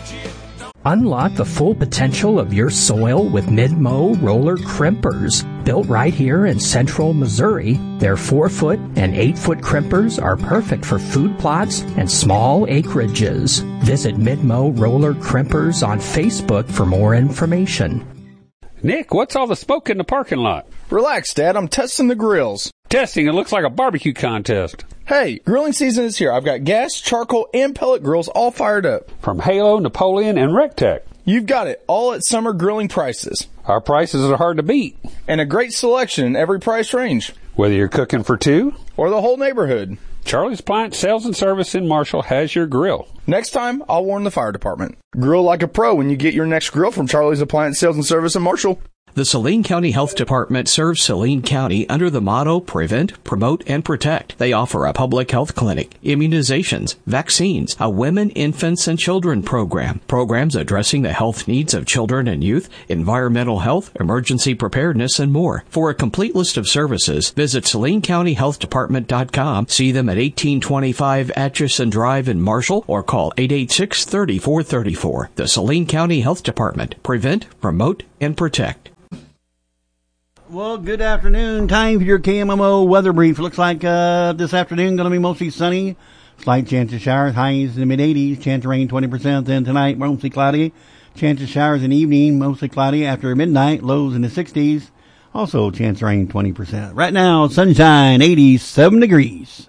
Unlock the full potential of your soil with Mid-Mow roller crimpers. Built right here in central Missouri, their 4-foot and 8-foot crimpers are perfect for food plots and small acreages. Visit Mid-Mow roller crimpers on Facebook for more information. Nick, what's all the smoke in the parking lot? Relax, Dad. I'm testing the grills. Testing? It looks like a barbecue contest. Hey, grilling season is here. I've got gas, charcoal, and pellet grills all fired up. From Halo, Napoleon, and Rectech. You've got it, all at summer grilling prices. Our prices are hard to beat. And a great selection in every price range. Whether you're cooking for two or the whole neighborhood. Charlie's Appliance Sales and Service in Marshall has your grill. Next time, I'll warn the fire department. Grill like a pro when you get your next grill from Charlie's Appliance Sales and Service in Marshall. The Saline County Health Department serves Saline County under the motto Prevent, Promote, and Protect. They offer a public health clinic, immunizations, vaccines, a women, infants, and children program, programs addressing the health needs of children and youth, environmental health, emergency preparedness, and more. For a complete list of services, visit SalineCountyHealthDepartment.com, see them at 1825 Atchison Drive in Marshall, or call 886-3434. The Saline County Health Department. Prevent, Promote, and Protect. Well, good afternoon. Time for your KMMO weather brief. Looks like this afternoon going to be mostly sunny. Slight chance of showers, highs in the mid-80s. Chance of rain 20%. Then tonight, mostly cloudy. Chance of showers in the evening, mostly cloudy. After midnight, lows in the 60s. Also, chance of rain 20%. Right now, sunshine, 87 degrees.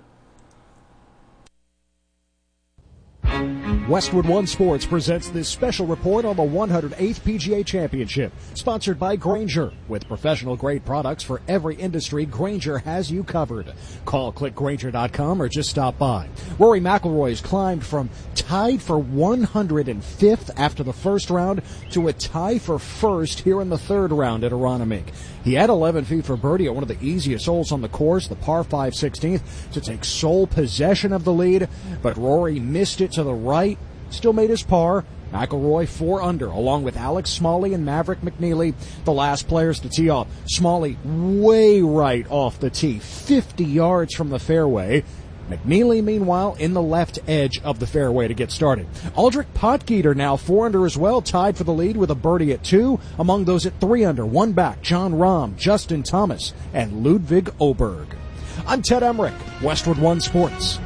Westwood One Sports presents this special report on the 108th PGA Championship, sponsored by Grainger. With professional-grade products for every industry, Grainger has you covered. Call clickgrainger.com or just stop by. Rory McIlroy's climbed from tied for 105th after the first round to a tie for first here in the third round at Aronimink. He had 11 feet for birdie at one of the easiest holes on the course, the par 5 16th, to take sole possession of the lead, but Rory missed it to the right, still made his par. McIlroy 4 under, along with Alex Smalley and Maverick McNeely, the last players to tee off. Smalley way right off the tee, 50 yards from the fairway. McNeely, meanwhile, in the left edge of the fairway to get started. Aldrich Potgieter now 4 under as well, tied for the lead with a birdie at 2. Among those at 3 under, 1 back, John Rahm, Justin Thomas, and Ludwig Oberg. I'm Ted Emmerich, Westwood One Sports.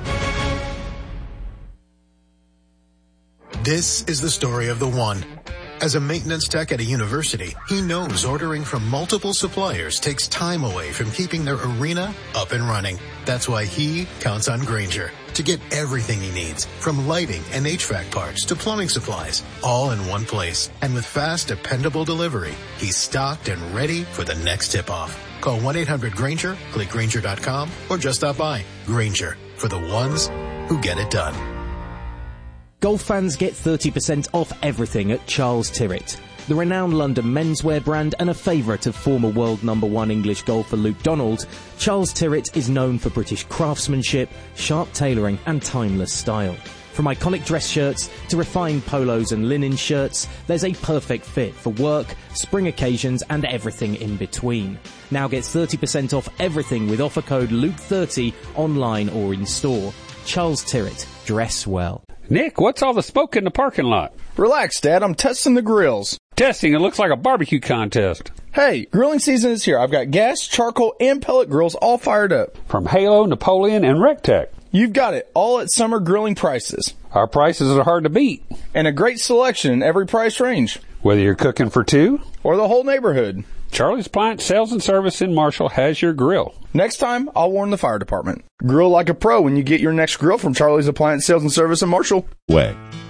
This is the story of the one. As a maintenance tech at a university, he knows ordering from multiple suppliers takes time away from keeping their arena up and running. That's why he counts on Grainger to get everything he needs, from lighting and HVAC parts to plumbing supplies, all in one place. And with fast, dependable delivery, he's stocked and ready for the next tip-off. Call 1-800-GRAINGER, click Grainger.com, or just stop by. Grainger, for the ones who get it done. Golf fans get 30% off everything at Charles Tyrwhitt. The renowned London menswear brand and a favourite of former world number 1 English golfer Luke Donald, Charles Tyrwhitt is known for British craftsmanship, sharp tailoring and timeless style. From iconic dress shirts to refined polos and linen shirts, there's a perfect fit for work, spring occasions and everything in between. Now get 30% off everything with offer code Luke30 online or in store. Charles Tyrwhitt. Dress well. Nick, what's all the smoke in the parking lot? Relax, Dad. I'm testing the grills. Testing? It looks like a barbecue contest. Hey, grilling season is here. I've got gas, charcoal, and pellet grills all fired up. From Halo, Napoleon, and Rectech. You've got it, all at summer grilling prices. Our prices are hard to beat. And a great selection in every price range. Whether you're cooking for two or the whole neighborhood. Charlie's Appliance Sales and Service in Marshall has your grill. Next time, I'll warn the fire department. Grill like a pro when you get your next grill from Charlie's Appliance Sales and Service in Marshall. Way.